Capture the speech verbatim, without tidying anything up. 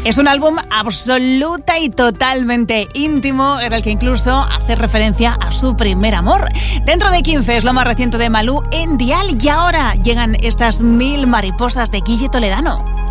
Es un álbum absoluta y totalmente íntimo, en el que incluso hace referencia a su primer amor. Dentro de quince es lo más reciente de Malú en Dial, y ahora llegan estas mil mariposas de Guille Toledano.